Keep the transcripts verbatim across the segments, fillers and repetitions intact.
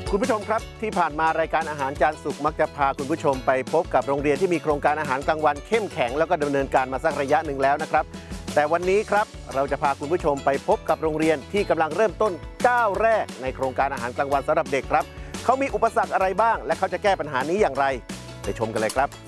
คุณผู้ชมครับที่ผ่านมารายการอาหารจานสุกมักจะพาคุณผู้ชมไปพบกับโรงเรียนที่มีโครงการอาหารกลางวันเข้มแข็งแล้วก็ดำเนินการมาสักระยะหนึ่งแล้วนะครับแต่วันนี้ครับเราจะพาคุณผู้ชมไปพบกับโรงเรียนที่กำลังเริ่มต้นก้าวแรกในโครงการอาหารกลางวันสำหรับเด็กครับเขามีอุปสรรคอะไรบ้างและเขาจะแก้ปัญหานี้อย่างไรไปชมกันเลยครับ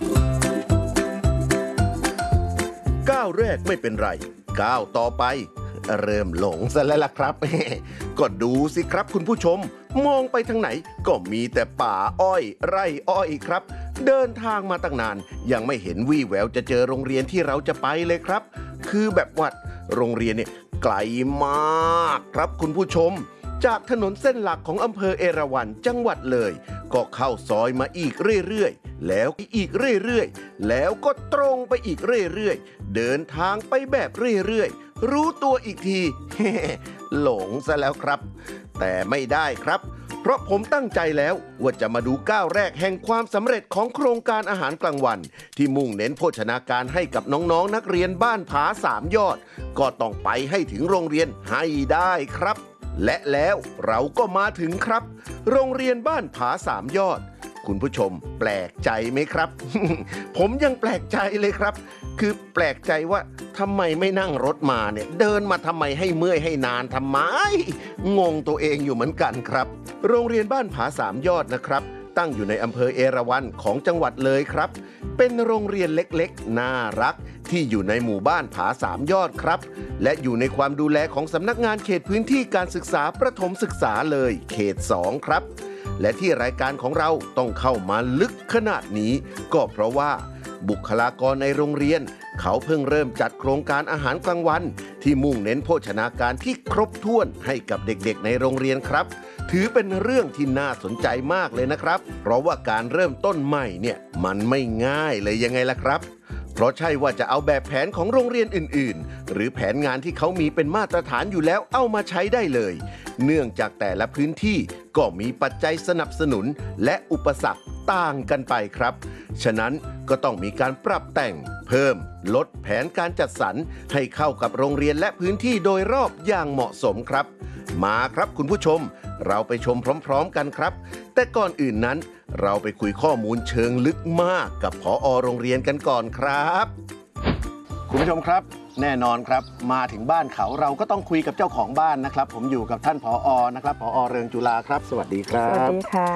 ก้าวแรกไม่เป็นไรก้าวต่อไปเริ่มหลงซะแล้วล่ะครับก็ดูสิครับคุณผู้ชมมองไปทางไหนก็มีแต่ป่าอ้อยไร่อ้อยครับเดินทางมาตั้งนานยังไม่เห็นวี่แววจะเจอโรงเรียนที่เราจะไปเลยครับคือแบบว่าโรงเรียนเนี่ยไกลมากครับคุณผู้ชมจากถนนเส้นหลักของอำเภอเอราวัณจังหวัดเลยก็เข้าซอยมาอีกเรื่อยๆแล้วอีกเรื่อยๆแล้วก็ตรงไปอีกเรื่อยๆเดินทางไปแบบเรื่อยๆรู้ตัวอีกที หลงซะแล้วครับแต่ไม่ได้ครับเพราะผมตั้งใจแล้วว่าจะมาดูก้าวแรกแห่งความสำเร็จของโครงการอาหารกลางวันที่มุ่งเน้นโภชนาการให้กับน้องๆ นักเรียนบ้านผาสามยอดก็ต้องไปให้ถึงโรงเรียนให้ได้ครับและแล้วเราก็มาถึงครับโรงเรียนบ้านผาสามยอดคุณผู้ชมแปลกใจไหมครับ ผมยังแปลกใจเลยครับคือแปลกใจว่าทำไมไม่นั่งรถมาเนี่ยเดินมาทำไมให้เมื่อยให้นานทำไมงงตัวเองอยู่เหมือนกันครับโรงเรียนบ้านผาสามยอดนะครับตั้งอยู่ในอำเภอเอราวัณของจังหวัดเลยครับเป็นโรงเรียนเล็กๆน่ารักที่อยู่ในหมู่บ้านผาสามยอดครับและอยู่ในความดูแลของสำนักงานเขตพื้นที่การศึกษาประถมศึกษาเลยเขตสองครับและที่รายการของเราต้องเข้ามาลึกขนาดนี้ก็เพราะว่าบุคลากรในโรงเรียนเขาเพิ่งเริ่มจัดโครงการอาหารกลางวันที่มุ่งเน้นโภชนาการที่ครบถ้วนให้กับเด็กๆในโรงเรียนครับถือเป็นเรื่องที่น่าสนใจมากเลยนะครับเพราะว่าการเริ่มต้นใหม่เนี่ยมันไม่ง่ายเลยยังไงล่ะครับเพราะใช่ว่าจะเอาแบบแผนของโรงเรียนอื่นๆหรือแผนงานที่เขามีเป็นมาตรฐานอยู่แล้วเอามาใช้ได้เลยเนื่องจากแต่ละพื้นที่ก็มีปัจจัยสนับสนุนและอุปสรรคต่างกันไปครับฉะนั้นก็ต้องมีการปรับแต่งเพิ่มลดแผนการจัดสรรให้เข้ากับโรงเรียนและพื้นที่โดยรอบอย่างเหมาะสมครับมาครับคุณผู้ชมเราไปชมพร้อมๆกันครับแต่ก่อนอื่นนั้นเราไปคุยข้อมูลเชิงลึกมากกับผอ.โรงเรียนกันก่อนครับคุณผู้ชมครับแน่นอนครับมาถึงบ้านเขาเราก็ต้องคุยกับเจ้าของบ้านนะครับผมอยู่กับท่านผอ.นะครับผอ.เริงจุฬาครับสวัสดีครับสวัสดีค่ะ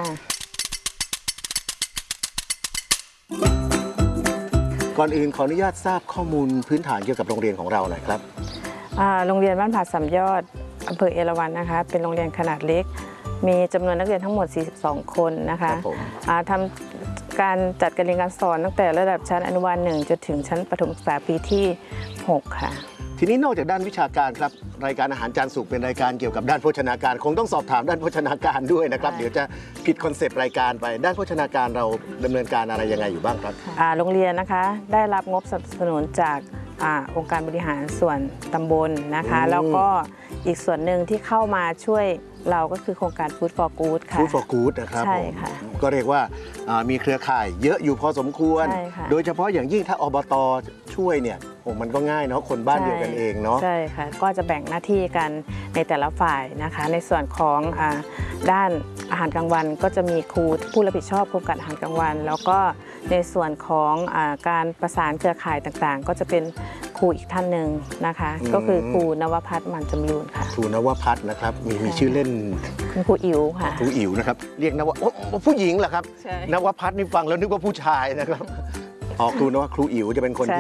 ก่อนอื่นขออนุญาตทราบข้อมูลพื้นฐานเกี่ยวกับโรงเรียนของเราหน่อยครับโรงเรียนบ้านผาสามยอดอำเภอเอราวัณนะคะเป็นโรงเรียนขนาดเล็กมีจำนวนนักเรียนทั้งหมดสี่สิบสองคนนะคะทำการจัดการเรียนการสอนตั้งแต่ระดับชั้นอนุบาลหนึ่งจนถึงชั้นประถมศึกษาปีที่หกค่ะทีนี้นอกจากด้านวิชาการครับรายการอาหารจานสุกเป็นรายการเกี่ยวกับด้านโภชนาการคงต้องสอบถามด้านโภชนาการด้วยนะครับเดี๋ยวจะผิดคอนเซปต์รายการไปด้านโภชนาการเราดำเนินการอะไรยังไงอยู่บ้างครับโรงเรียนนะคะได้รับงบสนับสนุนจากองค์การบริหารส่วนตำบลนะคะแล้วก็อีกส่วนหนึ่งที่เข้ามาช่วยเราก็คือโครงการ Food for Good ค่ะ Food for Good นะครับใช่ค่ะก็เรียกว่ามีเครือข่ายเยอะอยู่พอสมควรโดยเฉพาะอย่างยิ่งถ้าอบต.ช่วยเนี่ยโอ้มันก็ง่ายเนาะคนบ้านเดียวกันเองเนาะใช่ค่ะก็จะแบ่งหน้าที่กันในแต่ละฝ่ายนะคะในส่วนของด้านอาหารกลางวันก็จะมีครูผู้รับผิดชอบโครงการอาหารกลางวันแล้วก็ในส่วนของการประสานเครือข่ายต่างๆก็จะเป็นครูอีกท่านหนึ่งนะคะก็คือครูนวพัฒน์มันจำรูนค่ะครูนวพัฒน์นะครับมีมีชื่อเล่นคุณครูอิ๋วค่ะครูอิ๋วนะครับเรียกนวผู้หญิงเหรอครับนวพัฒน์นี่ฟังแล้วนึกว่าผู้ชายนะครับอ๋อครูนวครูอิ๋วจะเป็นคน